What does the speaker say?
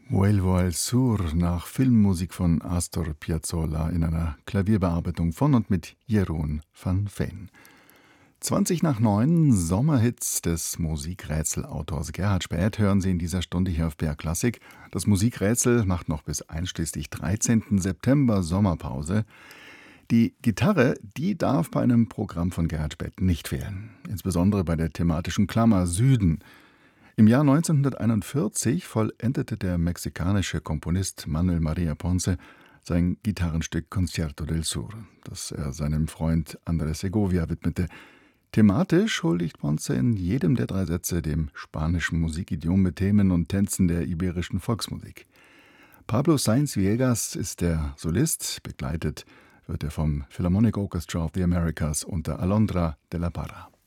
Vuelvo al Sur nach Filmmusik von Astor Piazzolla in einer Klavierbearbeitung von und mit Jeroen van Veen. 20 nach 9, Sommerhits des Musikrätselautors Gerhard Späth hören Sie in dieser Stunde hier auf BR Klassik. Das Musikrätsel macht noch bis einschließlich 13. September Sommerpause. Die Gitarre, die darf bei einem Programm von Gerhard Späth nicht fehlen. Insbesondere bei der thematischen Klammer Süden. Im Jahr 1941 vollendete der mexikanische Komponist Manuel María Ponce sein Gitarrenstück Concierto del Sur, das er seinem Freund Andrés Segovia widmete. Thematisch huldigt Ponce in jedem der 3 Sätze dem spanischen Musikidiom mit Themen und Tänzen der iberischen Volksmusik. Pablo Sáenz Villegas ist der Solist, begleitet wird er vom Philharmonic Orchestra of the Americas unter Alondra de la Parra.